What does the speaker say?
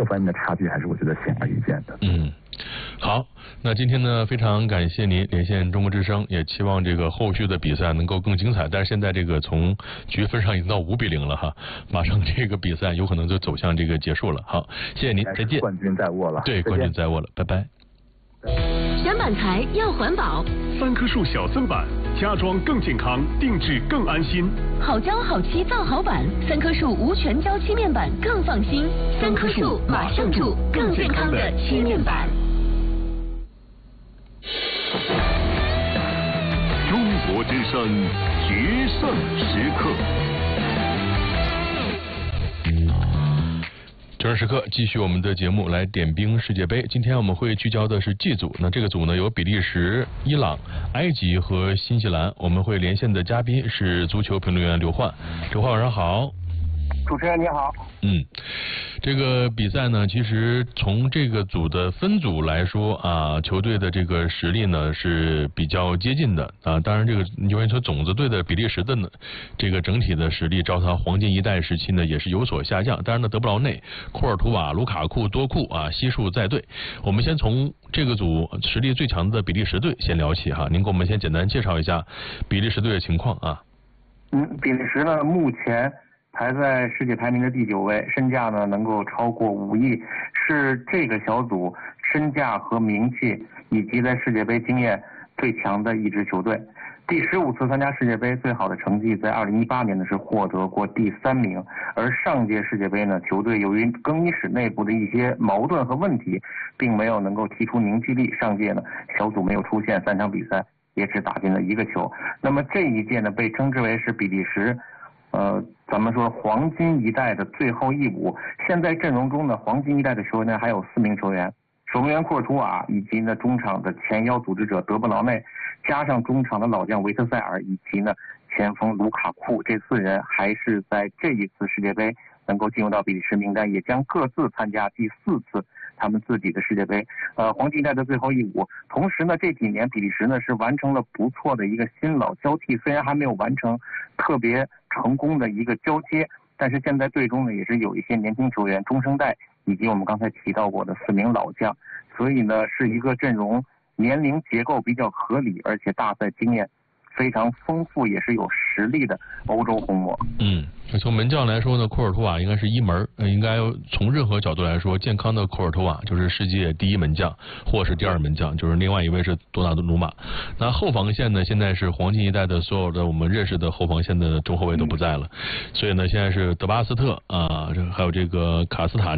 方面的差距还是我觉得显而易见的。 好，那今天呢，非常感谢您连线中国之声，也期望这个后续的比赛能够更精彩。但是现在这个从局分上已经到5-0了哈，马上这个比赛有可能就走向这个结束了。好，谢谢您，再见。 冠军在握了， 对，冠军在握了，拜拜。 选板材要环保 ，3棵树小增板，家装更健康，定制更安心。 好胶好漆造好板，3棵树无全胶漆面板更放心。3棵树马上住更健康的漆面板。 中国之声决胜时刻。 决胜时刻，继续我们的节目，来点兵世界杯。今天我们会聚焦的是 G 组，那这个组呢有比利时、伊朗、埃及和新西兰。我们会连线的嘉宾是足球评论员刘焕。刘焕晚上好。 主持人你好。 这个比赛呢，其实从这个组的分组来说啊，球队的这个实力呢是比较接近的啊。当然，这个因为说种子队的比利时的呢，这个整体的实力，照它黄金一代时期呢也是有所下降。当然呢，德布劳内、库尔图瓦、卢卡库、多库啊悉数在队。我们先从这个组实力最强的比利时队先聊起哈。您给我们先简单介绍一下比利时队的情况啊。 比利时呢目前排在世界排名的第9位，身价呢能够超过5亿，是这个小组身价和名气以及在世界杯经验最强的一支球队。第15次参加世界杯，最好的成绩在2018年呢是获得过第3名，而上届世界杯呢，球队由于更衣室内部的一些矛盾和问题，并没有能够提出凝聚力。上届呢，小组没有出现3场比赛，也只打进了1个球。那么这一届呢，被称之为是比利时咱们说黄金一代的最后一舞。现在阵容中呢，黄金一代的球员呢还有4名球员，守门员库尔图瓦，以及呢中场的前腰组织者德布劳内，加上中场的老将维特塞尔，以及呢前锋卢卡库，这4人还是在这一次世界杯能够进入到比利时名单，也将各自参加第4次他们自己的世界杯，黄金一代的最后一舞。同时呢，这几年比利时呢是完成了不错的一个新老交替，虽然还没有完成特别成功的一个交接，但是现在队中呢也是有一些年轻球员、中生代，以及我们刚才提到过的4名老将，所以呢是一个阵容年龄结构比较合理，而且大赛经验非常丰富，也是有实力的欧洲红魔。 从门将来说呢，库尔图瓦应该是一门，应该从任何角度来说，健康的库尔图瓦就是世界第1门将，或是第2门将，就是另外一位是多纳鲁马。那后防线呢，现在是黄金一代的所有的我们认识的后防线的中后卫都不在了，所以呢，现在是德巴斯特啊，还有这个卡斯塔。